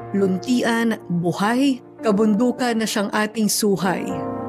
luntian, buhay, kabundukan na siyang ating suhay.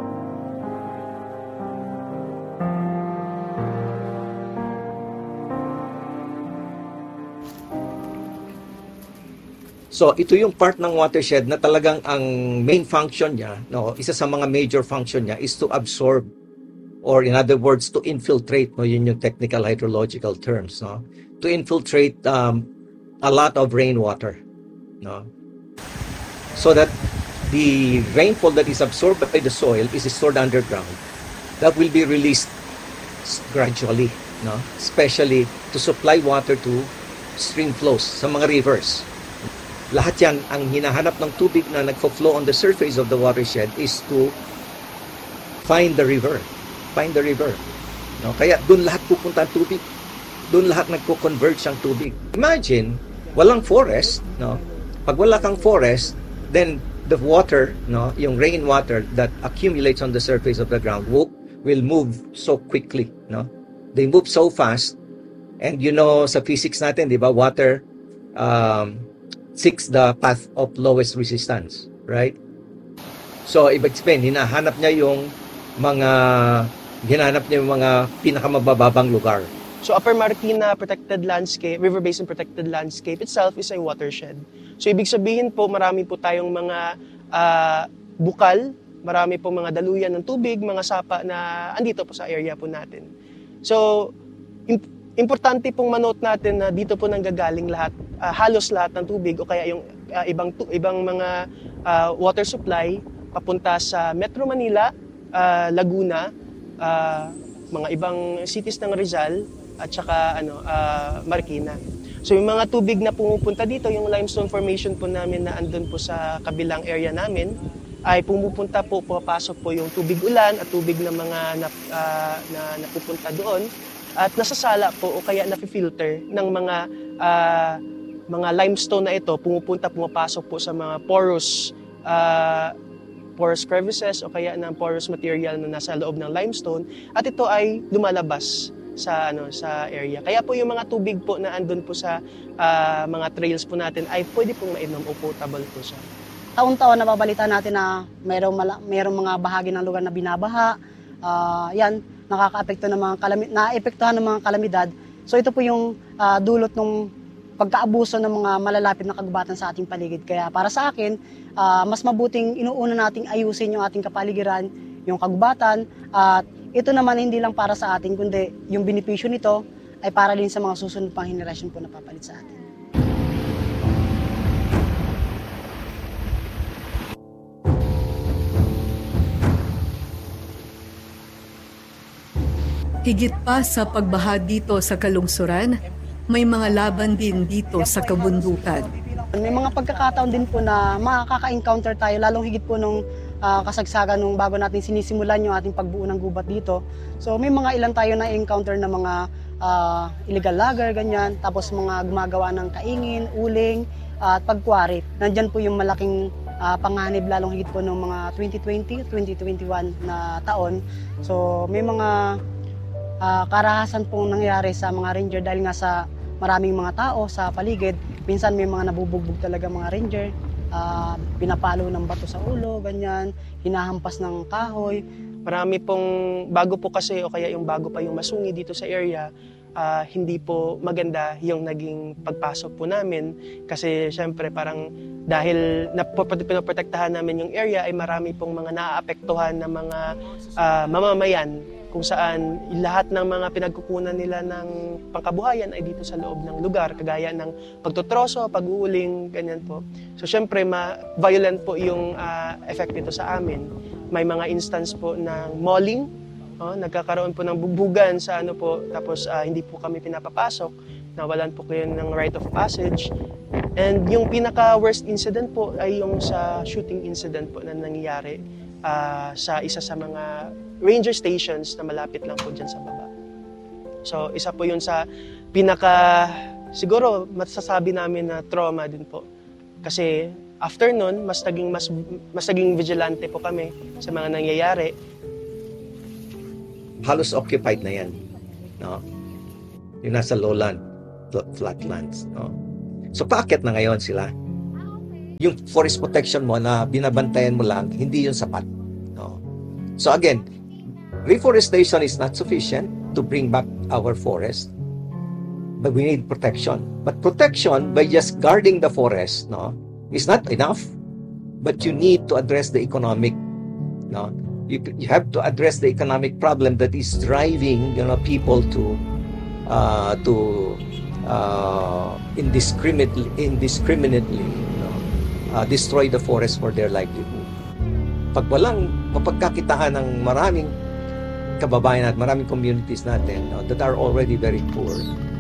So ito yung part ng watershed na talagang ang main function niya, no, isa sa mga major function niya is to absorb, or in other words, to infiltrate, no, yun yung technical hydrological terms, no, to infiltrate a lot of rainwater, no, so that the rainfall that is absorbed by the soil is stored underground, that will be released gradually, no, especially to supply water to stream flows sa mga rivers. Lahat yan, ang hinahanap ng tubig na nagfo-flow on the surface of the watershed is to find the river. Find the river. No? Kaya doon lahat pupunta ang tubig. Doon lahat nagko-converge ang tubig. Imagine, walang forest. No? Pag wala kang forest, then the water, no, yung rainwater that accumulates on the surface of the ground will move so quickly. No? They move so fast. And you know, sa physics natin, di ba, water seeks the path of lowest resistance, right? So, ibig sabihin, hinahanap niya yung mga pinakamabababang lugar. So, Upper Marikina Protected Landscape, River Basin Protected Landscape itself is a watershed. So, ibig sabihin po, marami po tayong mga bukal, marami po mga daluyan ng tubig, mga sapa na andito po sa area po natin. So, importante pong manote natin na dito po nanggagaling lahat, halos lahat ng tubig o kaya yung ibang mga water supply papunta sa Metro Manila, Laguna, mga ibang cities ng Rizal at saka Marikina. So yung mga tubig na pumupunta dito, yung limestone formation po namin na andun po sa kabilang area namin, ay pumupunta po, papasok po yung tubig ulan at tubig na mga na napupunta doon. At nasasala po o kaya nafi-filter ng mga limestone na ito, pumapasok po sa mga porous crevices o kaya ng porous material na nasa loob ng limestone, at ito ay lumalabas sa area. Kaya po yung mga tubig po na andun po sa mga trails po natin ay pwede pong mainom o potable po siya. Taon-taon nababalita natin na mayroong mga bahagi ng lugar na binabaha. Yan, nakakaapekto ng mga naapektuhan ng mga kalamidad. So ito po yung dulot ng pagkaabuso ng mga malalapit na kagubatan sa ating paligid. Kaya para sa akin, mas mabuting inuuna nating ayusin yung ating kapaligiran, yung kagubatan, at ito naman hindi lang para sa atin, kundi yung benepisyo nito ay para din sa mga susunod pang henerasyon po na papalit sa atin. Higit pa sa pagbaha dito sa kalungsuran, may mga laban din dito sa kabundukan. May mga pagkakataon din po na makaka-encounter tayo, lalong higit po nung kasagsagan nung bago natin sinisimulan yung ating pagbuo ng gubat dito. So may mga ilan tayo na encounter na mga illegal logger, ganyan, tapos mga gumagawa ng kaingin, uling, at pagkwari. Nandyan po yung malaking panganib lalong higit po ng mga 2020, 2021 na taon. So may mga karahasan pong nangyari sa mga ranger dahil nga sa maraming mga tao sa paligid. Minsan may mga nabubugbog talaga mga ranger, pinapalo ng bato sa ulo, ganyan, hinahampas ng kahoy. Marami pong bago po kasi o kaya yung bago pa yung masungi dito sa area, hindi po maganda yung naging pagpasok po namin kasi syempre parang dahil pinoprotektahan namin yung area ay marami pong mga naaapektuhan na mga mamamayan kung saan lahat ng mga pinagkukunan nila ng pangkabuhayan ay dito sa loob ng lugar, kagaya ng pagtotroso, pag-uuling, ganyan po. So syempre, violent po yung effect nito sa amin. May mga instance po ng mauling, nagkakaroon po ng bubugan sa tapos hindi po kami pinapapasok, nawalan po kayo ng right of passage. And yung pinaka-worst incident po ay yung sa shooting incident po na nangyayari sa isa sa mga ranger stations na malapit lang po dyan sa baba. So, isa po yun sa siguro masasabi namin na trauma din po. Kasi after nun, mas naging vigilante po kami sa mga nangyayari. Halos occupied na yan, no? Yung nasa lowland, flatlands, no? So, paakyat na ngayon sila. yung forest protection mo na binabantayan mo lang, hindi yun sapat. No? So again, reforestation is not sufficient to bring back our forest, but we need protection. But protection by just guarding the forest, no, is not enough. But you need to address the economic, no. You have to address the economic problem that is driving, people to indiscriminately destroy the forest for their livelihood. Pag walang mapagkakitaan ng maraming kababayan at maraming communities natin that are already very poor,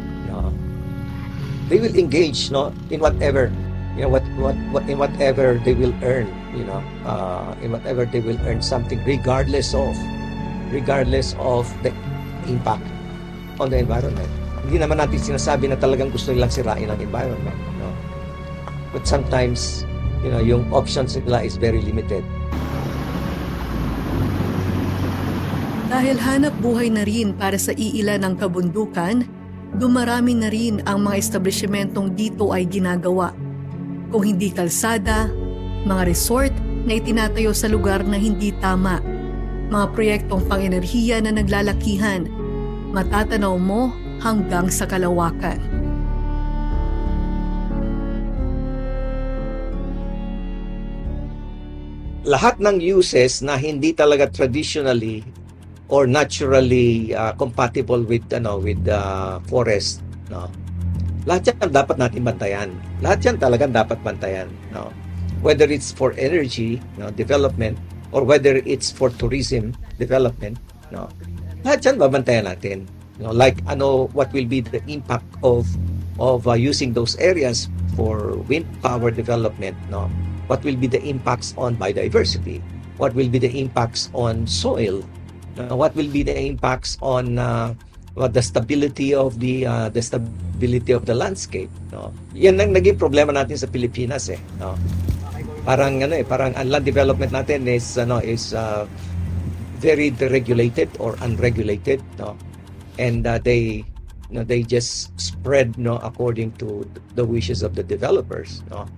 they will engage in whatever in whatever they will earn, in whatever they will earn something regardless of the impact on the environment. Hindi naman natin sinasabi na talagang gusto nilang sirain ang environment, but sometimes yung options nila is very limited. Dahil hanap buhay na rin para sa iilan ng kabundukan, dumarami na rin ang mga establishmentong dito ay ginagawa. Kung hindi kalsada, mga resort na itinatayo sa lugar na hindi tama, mga proyektong pang-enerhiya na naglalakihan, matatanaw mo hanggang sa kalawakan. Lahat ng uses na hindi talaga traditionally or naturally compatible with forest, lahat yan dapat natin bantayan. Lahat yan talagang dapat bantayan, whether it's for energy development or whether it's for tourism development, lahat yan babantayan natin. Like what will be the impact of using those areas for wind power development, what will be the impacts on biodiversity, what will be the impacts on soil, what will be the impacts on the stability of the landscape. Yan ang naging problema natin sa Pilipinas Parang ang land development natin is very deregulated or unregulated, and they just spread according to the wishes of the developers,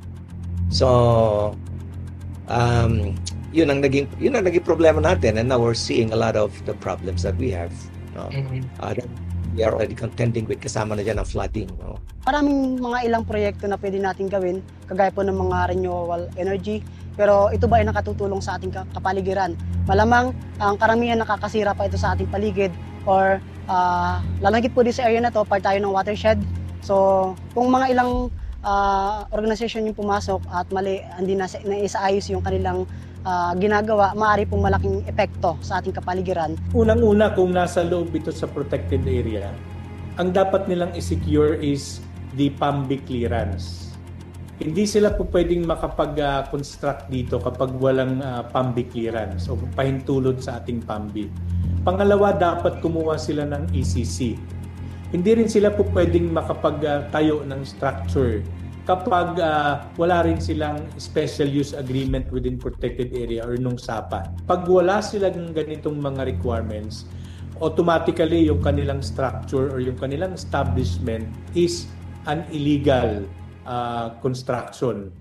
so yun ang naging problema natin, and now we're seeing a lot of the problems that we have. We are already contending with, kasama na dyan ang flooding. Maraming mga ilang proyekto na pwede natin gawin, kagaya po ng mga renewable energy, pero ito ba ay nakatutulong sa ating kapaligiran? Malamang ang karamihan nakakasira pa ito sa ating paligid, or lalagit po din sa area na to, part tayo ng watershed. So kung mga ilang organization yung pumasok at mali, hindi na isaayos yung kanilang ginagawa, maaari pong malaking epekto sa ating kapaligiran. Unang-una, kung nasa loob ito sa protected area, ang dapat nilang i-secure is the PAMBI clearance. Hindi sila po pwedeng makapag-construct dito kapag walang PAMBI clearance o pahintulot sa ating PAMBI. Pangalawa, dapat kumuha sila ng ECC. Hindi rin sila po pwedeng makapagtayo ng structure kapag wala rin silang special use agreement within protected area or nung SAPA. Pag wala silang ganitong mga requirements, automatically yung kanilang structure or yung kanilang establishment is an illegal construction.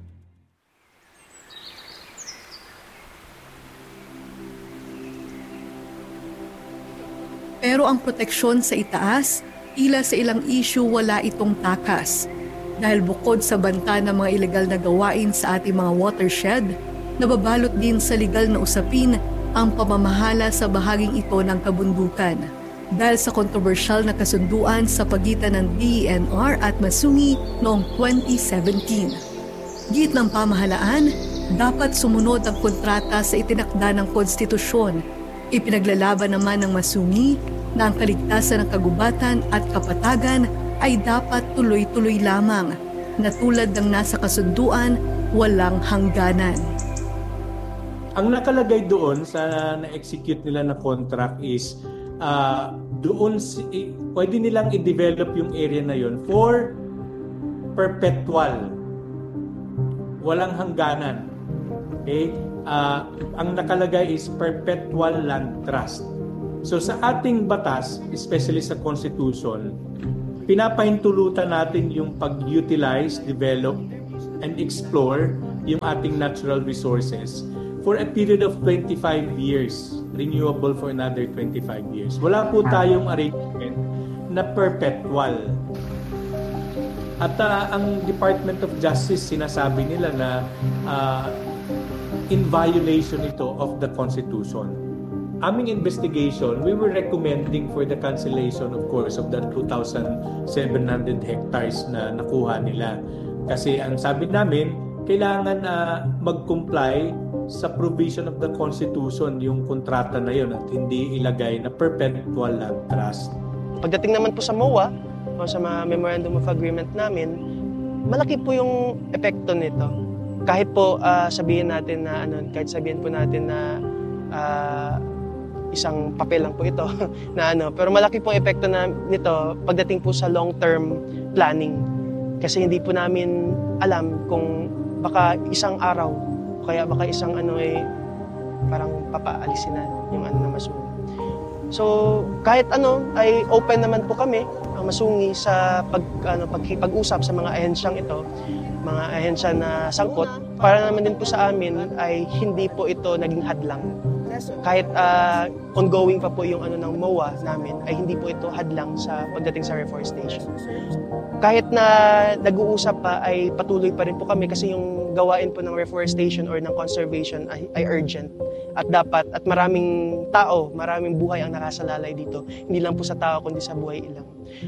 Pero ang proteksyon sa itaas, tila sa ilang issue wala itong takas. Dahil bukod sa banta ng mga ilegal na gawain sa ating mga watershed, nababalot din sa legal na usapin ang pamamahala sa bahaging ito ng kabundukan. Dahil sa kontrobersyal na kasunduan sa pagitan ng DENR at Masungi noong 2017. Git ng pamahalaan, dapat sumunod ang kontrata sa itinakda ng konstitusyon. Ipinaglalaban naman ng Masungi na ang kaligtasan ng kagubatan at kapatagan ay dapat tuloy-tuloy lamang, na tulad ng nasa kasunduan, walang hangganan. Ang nakalagay doon sa na-execute nila na contract is pwede nilang i-develop yung area na yon for perpetual. Walang hangganan. Okay? Ang nakalagay is perpetual land trust. So sa ating batas, especially sa Constitution, pinapahintulutan natin yung pag-utilize, develop, and explore yung ating natural resources for a period of 25 years, renewable for another 25 years. Wala po tayong arrangement na perpetual. At ang Department of Justice, sinasabi nila na in violation ito of the Constitution. Aming investigation, we were recommending for the cancellation, of course, of the 2,700 hectares na nakuha nila. Kasi ang sabi namin, kailangan mag-comply sa provision of the Constitution yung kontrata na yun at hindi ilagay na perpetual land trust. Pagdating naman po sa MOA, o sa mga Memorandum of Agreement namin, malaki po yung epekto nito. Kahit po sabihin natin na kahit sabihin po natin na isang papel lang po ito na pero malaki pong epekto nito pagdating po sa long-term planning. Kasi hindi po namin alam kung baka isang araw, kaya baka isang parang papaalisin na yung na masungi. So, kahit ay open naman po kami ang masungi sa pag-usap sa mga ahensyang ito, mga ahensya na sangkot, para naman din po sa amin ay hindi po ito naging hadlang. Kahit ongoing pa po yung ng MOA namin, ay hindi po ito hadlang sa pagdating sa reforestation. Kahit na nag-uusap pa, ay patuloy pa rin po kami kasi yung gawain po ng reforestation or ng conservation ay urgent. At dapat, at maraming tao, maraming buhay ang nakasalalay dito. Hindi lang po sa tao, kundi sa buhay ilang.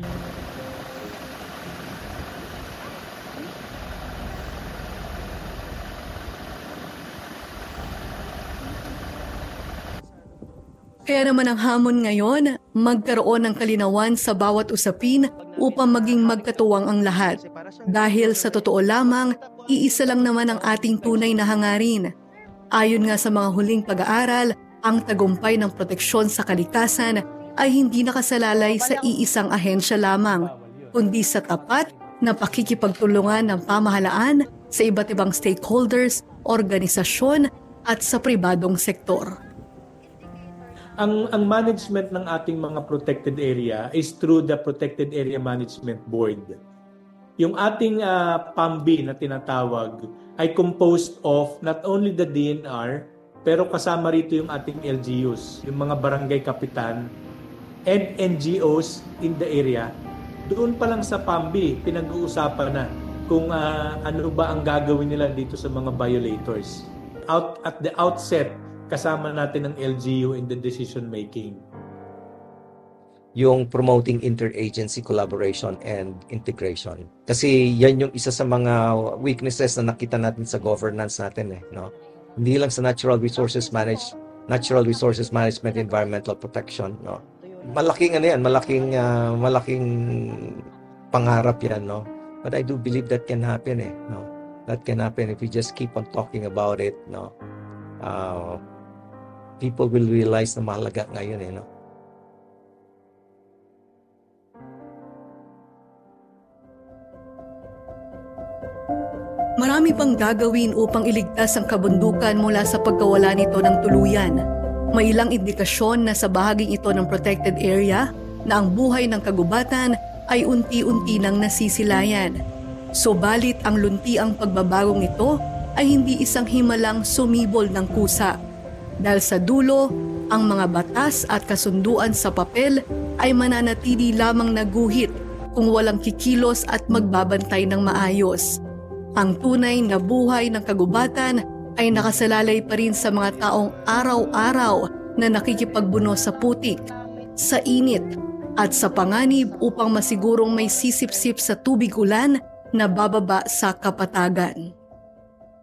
Kaya naman ang hamon ngayon, magkaroon ng kalinawan sa bawat usapin upang maging magkatuwang ang lahat. Dahil sa totoo lamang, iisa lang naman ang ating tunay na hangarin. Ayon nga sa mga huling pag-aaral, ang tagumpay ng proteksyon sa kalikasan ay hindi nakasalalay sa iisang ahensya lamang, kundi sa tapat na pakikipagtulungan ng pamahalaan sa iba't ibang stakeholders, organisasyon at sa pribadong sektor. Ang management ng ating mga protected area is through the Protected Area Management Board. Yung ating PAMB na tinatawag ay composed of not only the DNR, pero kasama rito yung ating LGUs, yung mga barangay kapitan, and NGOs in the area. Doon pa lang sa PAMB, pinag-uusapan na kung ano ba ang gagawin nila dito sa mga violators. At the outset, kasama natin ang LGU in the decision making. Yung promoting interagency collaboration and integration. Kasi yan yung isa sa mga weaknesses na nakita natin sa governance natin no? Hindi lang sa natural resources management, environmental protection, no? Malaking malaking pangarap yan, no? But I do believe that can happen no? That can happen if we just keep on talking about it, no? People will realize na mahalaga ngayon no? Marami pang gagawin upang iligtas ang kabundukan mula sa pagkawala nito ng tuluyan. May ilang indikasyon na sa bahaging ito ng protected area na ang buhay ng kagubatan ay unti-unti nang nasisilayan. Subalit ang luntiang pagbabagong ito ay hindi isang himalang sumibol ng kusa. Dahil sa dulo, ang mga batas at kasunduan sa papel ay mananatili lamang naguhit kung walang kikilos at magbabantay ng maayos. Ang tunay na buhay ng kagubatan ay nakasalalay pa rin sa mga taong araw-araw na nakikipagbuno sa putik, sa init at sa panganib upang masigurong may sisip-sip sa tubig ulan na bababa sa kapatagan.